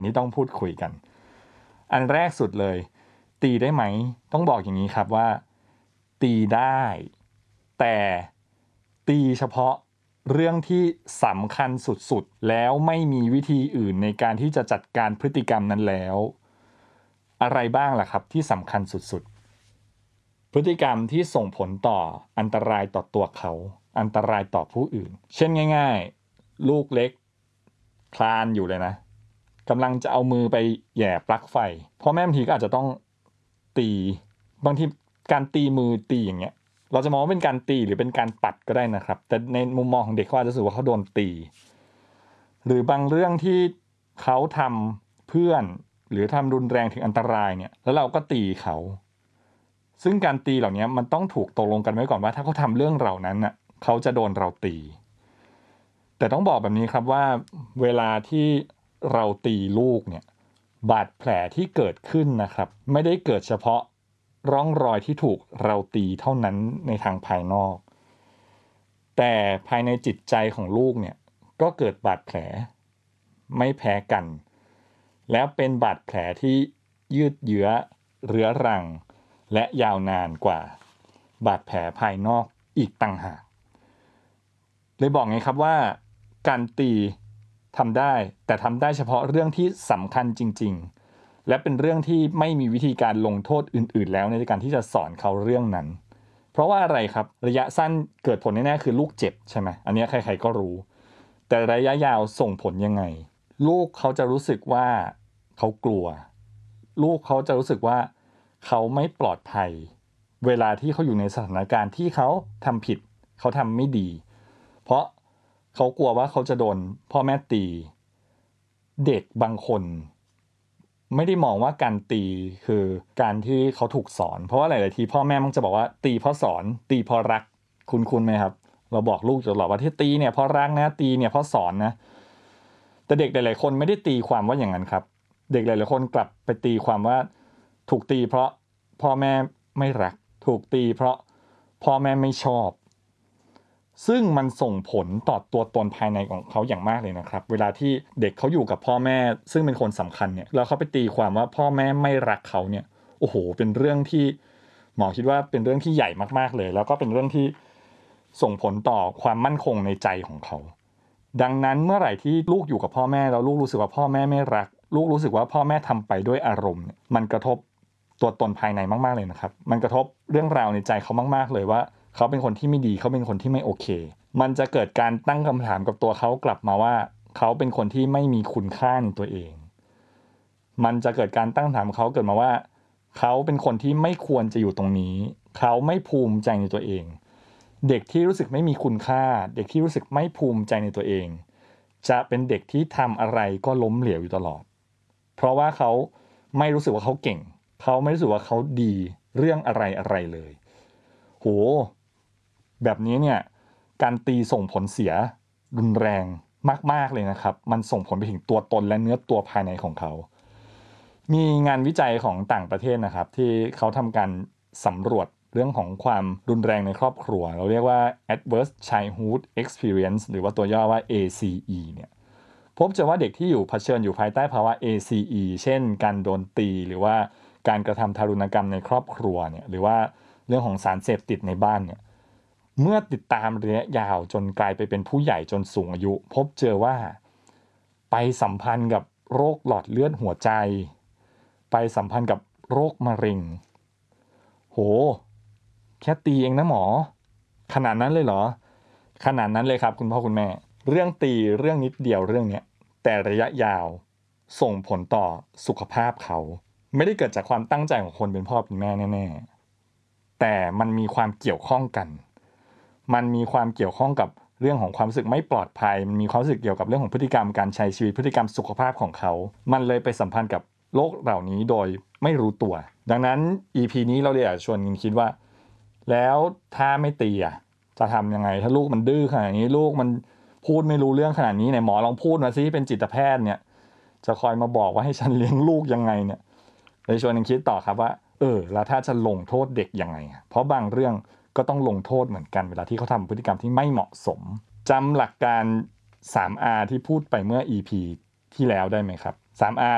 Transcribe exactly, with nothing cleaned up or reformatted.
นี่ต้องพูดคุยกันอันแรกสุดเลยตีได้ไหมต้องบอกอย่างนี้ครับว่าตีได้แต่ตีเฉพาะเรื่องที่สำคัญสุดๆแล้วไม่มีวิธีอื่นในการที่จะจัดการพฤติกรรมนั้นแล้วอะไรบ้างล่ะครับที่สำคัญสุดๆพฤติกรรมที่ส่งผลต่ออันตรายต่อตัวเขาอันตรายต่อผู้อื่นเช่นง่ายๆลูกเล็กคลานอยู่เลยนะกำลังจะเอามือไปแหย่ปลั๊กไฟพ่อแม่บางทีก็อาจจะต้องตีบางทีการตีมือตีอย่างเงี้ยเราจะมองว่าเป็นการตีหรือเป็นการปัดก็ได้นะครับแต่ในมุมมองของเด็กเขาอาจจะรู้สึกว่าเขาโดนตีหรือบางเรื่องที่เขาทำเพื่อนหรือทำรุนแรงถึงอันตรายเนี่ยแล้วเราก็ตีเขาซึ่งการตีเหล่านี้มันต้องถูกตกลงกันไว้ก่อนว่าถ้าเขาทำเรื่องเหล่านั้นน่ะเขาจะโดนเราตีแต่ต้องบอกแบบนี้ครับว่าเวลาที่เราตีลูกเนี่ยบาดแผลที่เกิดขึ้นนะครับไม่ได้เกิดเฉพาะร่องรอยที่ถูกเราตีเท่านั้นในทางภายนอกแต่ภายในจิตใจของลูกเนี่ยก็เกิดบาดแผลไม่แพ้กันแล้วเป็นบาดแผลที่ยืดเยื้อเรื้อรังและยาวนานกว่าบาดแผลภายนอกอีกต่างหากเลยบอกไงครับว่าการตีทำได้แต่ทำได้เฉพาะเรื่องที่สำคัญจริงๆและเป็นเรื่องที่ไม่มีวิธีการลงโทษอื่นๆแล้วในการที่จะสอนเขาเรื่องนั้นเพราะว่าอะไรครับระยะสั้นเกิดผลแน่ๆคือลูกเจ็บใช่ไหมอันนี้ใครๆก็รู้แต่ระยะยาวส่งผลยังไงลูกเขาจะรู้สึกว่าเขากลัวลูกเขาจะรู้สึกว่าเขาไม่ปลอดภัยเวลาที่เขาอยู่ในสถานการณ์ที่เขาทำผิดเขาทำไม่ดีเพราะเขากลัวว่าเขาจะโดนพ่อแม่ตีเด็กบางคนไม่ได้มองว่าการตีคือการที่เขาถูกสอนเพราะว่าหลายๆทีพ่อแม่มักจะบอกว่าตีเพราะสอนตีเพราะรักคุณๆไหมครับเราบอกลูกตลอดว่าที่ตีเนี่ยเพราะรักนะตีเนี่ยเพราะสอนนะแต่เด็กหลายๆคนไม่ได้ตีความว่าอย่างนั้นครับเด็กหลายๆคนกลับไปตีความว่าถูกตีเพราะพ่อแม่ไม่รักถูกตีเพราะพ่อแม่ไม่ชอบซึ่งมันส่งผลต่อตัวตนภายในของเขาอย่างมากเลยนะครับเวลาที่เด็กเขาอยู่กับพ่อแม่ซึ่งเป็นคนสำคัญเนี่ยแล้วเขาไปตีความว่าพ่อแม่ไม่รักเขาเนี่ยโอ้โหเป็นเรื่องที่หมอคิดว่าเป็นเรื่องที่ใหญ่มากๆเลยแล้วก็เป็นเรื่องที่ส่งผลต่อความมั่นคงในใจของเขาดังนั้นเมื่อไหร่ที่ลูกอยู่กับพ่อแม่แล้วลูกรู้สึกว่าพ่อแม่ไม่รักลูกรู้สึกว่าพ่อแม่ทำไปด้วยอารมณ์มันกระทบตัวตนภายในมากๆเลยนะครับมันกระทบเรื่องราวในใจเขามากๆเลยว่าเขาเป็นคนที่ไม่ดีเขาเป็นคนที่ไม่โอเคมันจะเกิดการตั้งคำถามกับตัวเขากลับมาว่าเขาเป็นคนที่ไม่มีคุณค่าในตัวเองมันจะเกิดการตั้งคำถามเขาเกิดมาว่าเขาเป็นคนที่ไม่ควรจะอยู่ตรงนี้เขาไม่ภูมิใจในตัวเองเด็กที่รู้สึกไม่มีคุณค่าเด็กที่รู้สึกไม่ภูมิใจในตัวเองจะเป็นเด็กที่ทำอะไรก็ล้มเหลวอยู่ตลอดเพราะว่าเขาไม่รู้สึกว่าเขาเก่งเขาไม่รู้สึกว่าเขาดีเรื่องอะไรอะไรเลยโหแบบนี้เนี่ยการตีส่งผลเสียรุนแรงมากๆเลยนะครับมันส่งผลไปถึงตัวตนและเนื้อตัวภายในของเขามีงานวิจัยของต่างประเทศนะครับที่เขาทำการสำรวจเรื่องของความรุนแรงในครอบครัวเราเรียกว่า Adverse Childhood Experience หรือว่าตัวย่อว่า เอ ซี อี เนี่ยพบเจอว่าเด็กที่อยู่เผชิญอยู่ภายใต้ภาวะ เอ ซี อี เช่นการโดนตีหรือว่าการกระทำทารุณกรรมในครอบครัวเนี่ยหรือว่าเรื่องของสารเสพติดในบ้านเนี่ยเมื่อติดตามระยะยาวจนกลายไปเป็นผู้ใหญ่จนสูงอายุพบเจอว่าไปสัมพันธ์กับโรคหลอดเลือดหัวใจไปสัมพันธ์กับโรคมะเร็งโหแค่ตีเองนะหมอขนาดนั้นเลยเหรอขนาดนั้นเลยครับคุณพ่อคุณแม่เรื่องตีเรื่องนิดเดียวเรื่องนี้แต่ระยะยาวส่งผลต่อสุขภาพเขาไม่ได้เกิดจากความตั้งใจของคนเป็นพ่อเป็นแม่แน่ๆแต่มันมีความเกี่ยวข้องกันมันมีความเกี่ยวข้องกับเรื่องของความรู้สึกไม่ปลอดภัยมันมีความรู้สึกเกี่ยวกับเรื่องของพฤติกรรมการใช้ชีวิตพฤติกรรมสุขภาพของเขามันเลยไปสัมพันธ์กับโรคเหล่านี้โดยไม่รู้ตัวดังนั้น อี พี นี้เราเลยอยากชวนกันคิดว่าแล้วถ้าไม่ตีอ่ะจะทำยังไงถ้าลูกมันดื้อขนาดนี้ลูกมันพูดไม่รู้เรื่องขนาดนี้เนี่ยหมอลองพูดมาซิเป็นจิตแพทย์เนี่ยจะคอยมาบอกว่าให้ฉันเลี้ยงลูกยังไงเนี่ยเลยชวนกันคิดต่อครับว่าเออแล้วถ้าจะลงโทษเด็กยังไงเพราะบางเรื่องก็ต้องลงโทษเหมือนกันเวลาที่เขาทำพฤติกรรมที่ไม่เหมาะสมจำหลักการ สาม อาร์ ที่พูดไปเมื่อ อี พี ที่แล้วได้ไหมครับ สาม อาร์